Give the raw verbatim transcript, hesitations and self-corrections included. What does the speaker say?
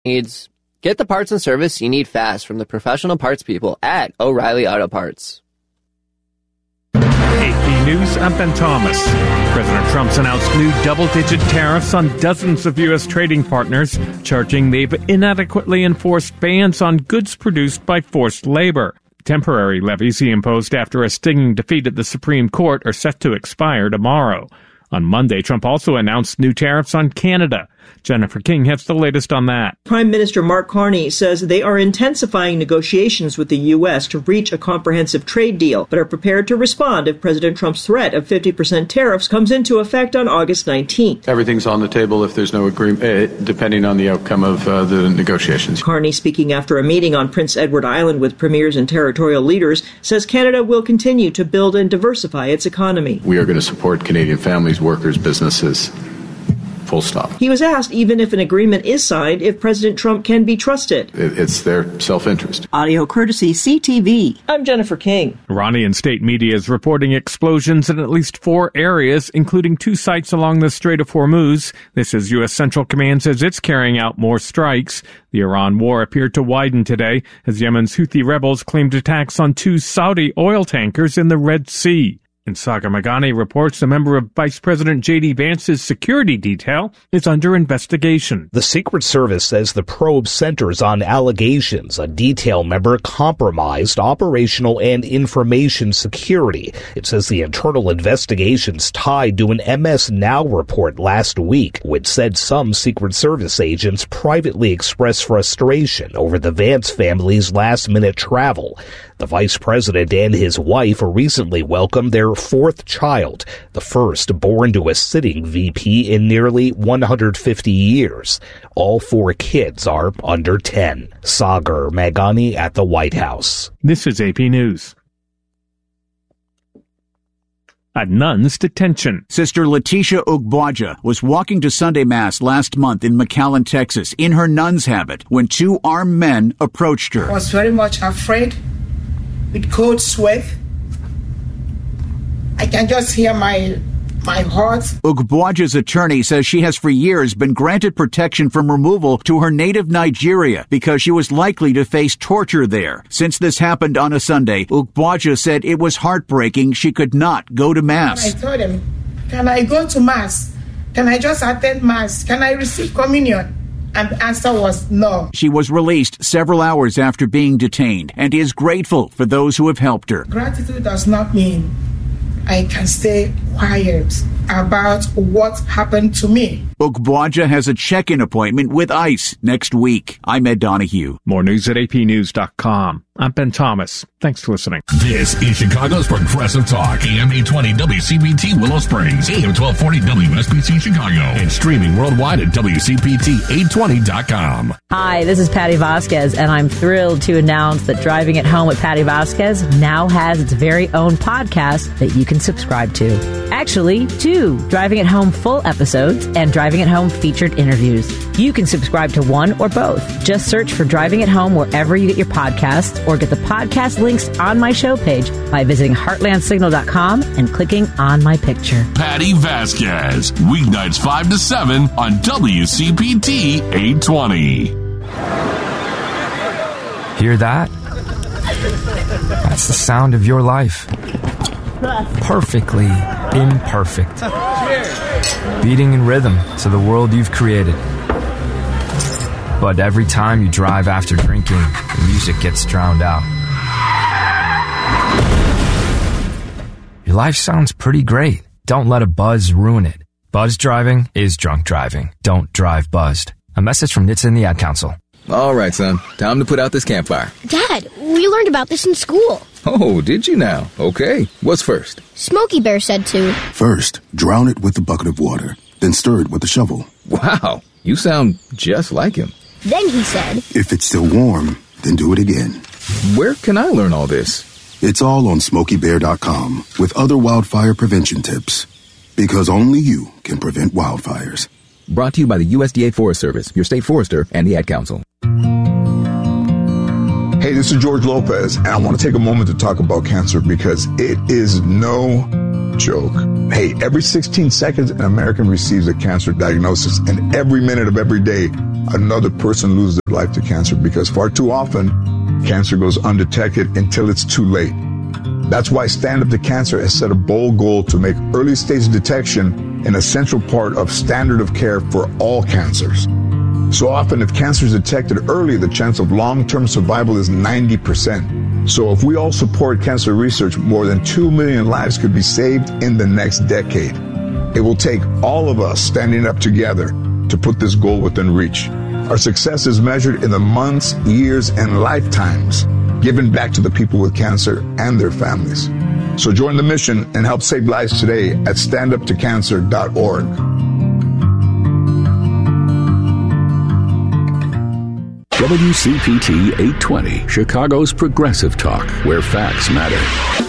needs. Get the parts and service you need fast from the professional parts people at O'Reilly Auto Parts. A P News, I'm Ben Thomas. President Trump's announced new double-digit tariffs on dozens of U S trading partners, charging they've inadequately enforced bans on goods produced by forced labor. Temporary levies he imposed after a stinging defeat at the Supreme Court are set to expire tomorrow. On Monday, Trump also announced new tariffs on Canada. Jennifer King has the latest on that. Prime Minister Mark Carney says they are intensifying negotiations with the U S to reach a comprehensive trade deal, but are prepared to respond if President Trump's threat of fifty percent tariffs comes into effect on August nineteenth. Everything's on the table if there's no agreement, uh, depending on the outcome of uh, the negotiations. Carney, speaking after a meeting on Prince Edward Island with premiers and territorial leaders, says Canada will continue to build and diversify its economy. We are going to support Canadian families, workers, businesses. Full stop. He was asked, even if an agreement is signed, if President Trump can be trusted. It's their self-interest. Audio courtesy C T V. I'm Jennifer King. Iranian state media is reporting explosions in at least four areas, including two sites along the Strait of Hormuz. This is U S Central Command says it's carrying out more strikes. The Iran war appeared to widen today as Yemen's Houthi rebels claimed attacks on two Saudi oil tankers in the Red Sea. And Sagar Meghani reports a member of Vice President J D. Vance's security detail is under investigation. The Secret Service says the probe centers on allegations a detail member compromised operational and information security. It says the internal investigation's tied to an M S Now report last week, which said some Secret Service agents privately expressed frustration over the Vance family's last-minute travel. The vice president and his wife recently welcomed their fourth child, the first born to a sitting V P in nearly one hundred fifty years. All four kids are under ten. Sagar Meghani at the White House. This is A P News. A nun's detention. Sister Letitia Ugboaja was walking to Sunday Mass last month in McAllen, Texas, in her nun's habit when two armed men approached her. I was very much afraid. With cold sweat, I can just hear my my heart. Ugboaja's attorney says she has for years been granted protection from removal to her native Nigeria because she was likely to face torture there. Since this happened on a Sunday, Ugboaja said it was heartbreaking she could not go to Mass. I told him, can I go to Mass? Can I just attend Mass? Can I receive communion? And the answer was no. She was released several hours after being detained and is grateful for those who have helped her. Gratitude does not mean I can stay quiet about what happened to me. Ugboaja has a check-in appointment with ICE next week. I'm Ed Donahue. More news at A P news dot com. I'm Ben Thomas. Thanks for listening. This is Chicago's Progressive Talk, A M eight twenty W C B T Willow Springs, A M twelve forty W S B C Chicago, and streaming worldwide at W C P T eight twenty dot com. Hi, this is Patty Vasquez, and I'm thrilled to announce that Driving at Home with Patty Vasquez now has its very own podcast that you can subscribe to. Actually, two Driving at Home full episodes and Driving at Home featured interviews. You can subscribe to one or both. Just search for Driving at Home wherever you get your podcasts, or get the podcast links on my show page by visiting heartland signal dot com and clicking on my picture. Patty Vasquez, weeknights five to seven on W C P T eight twenty. Hear that? That's the sound of your life. Perfectly imperfect. Beating in rhythm to the world you've created. But every time you drive after drinking, the music gets drowned out. Your life sounds pretty great. Don't let a buzz ruin it. Buzz driving is drunk driving. Don't drive buzzed. A message from N H T S A and the Ad Council. All right, son. Time to put out this campfire. Dad, we learned about this in school. Oh, did you now? Okay. What's first? Smokey Bear said to. First, drown it with a bucket of water. Then stir it with a shovel. Wow. You sound just like him. Then he said, if it's still warm, then do it again. Where can I learn all this? It's all on smokey bear dot com with other wildfire prevention tips. Because only you can prevent wildfires. Brought to you by the U S D A Forest Service, your state forester, and the Ad Council. Hey, this is George Lopez, and I want to take a moment to talk about cancer because it is no joke. Hey, every sixteen seconds, an American receives a cancer diagnosis, and every minute of every day, another person lose their life to cancer, because far too often, cancer goes undetected until it's too late. That's why Stand Up to Cancer has set a bold goal to make early stage detection an essential part of standard of care for all cancers. So often, if cancer is detected early, the chance of long-term survival is ninety percent. So if we all support cancer research, more than two million lives could be saved in the next decade. It will take all of us standing up together to put this goal within reach. Our success is measured in the months, years, and lifetimes given back to the people with cancer and their families. So join the mission and help save lives today at stand up to cancer dot org. W C P T eight twenty, Chicago's Progressive Talk, where facts matter.